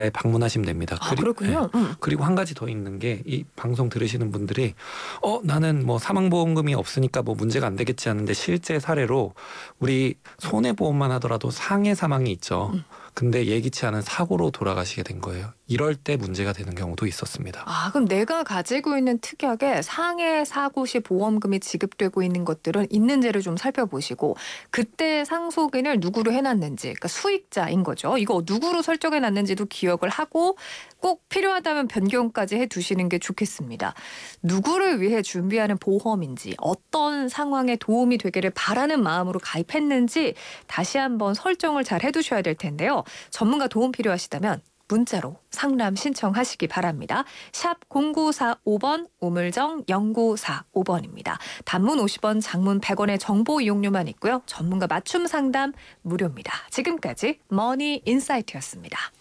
방문하시면 됩니다. 그렇군요. 그리고 한 가지 더 있는 게 이 방송 들으시는 분들이 나는 뭐 사망보험금이 없으니까 뭐 문제가 안 되겠지 하는데 실제 사례로 우리 손해보험만 하더라도 상해 사망이 있죠. 근데 예기치 않은 사고로 돌아가시게 된 거예요. 이럴 때 문제가 되는 경우도 있었습니다. 그럼 내가 가지고 있는 특약에 상해 사고 시 보험금이 지급되고 있는 것들은 있는지를 좀 살펴보시고 그때 상속인을 누구로 해놨는지, 그러니까 수익자인 거죠. 이거 누구로 설정해놨는지도 기억을 하고 꼭 필요하다면 변경까지 해두시는 게 좋겠습니다. 누구를 위해 준비하는 보험인지, 어떤 상황에 도움이 되기를 바라는 마음으로 가입했는지 다시 한번 설정을 잘 해두셔야 될 텐데요. 전문가 도움 필요하시다면 문자로 상담 신청하시기 바랍니다. 샵 0945번 우물정 0945번입니다. 단문 50원, 장문 100원의 정보 이용료만 있고요. 전문가 맞춤 상담 무료입니다. 지금까지 머니 인사이트였습니다.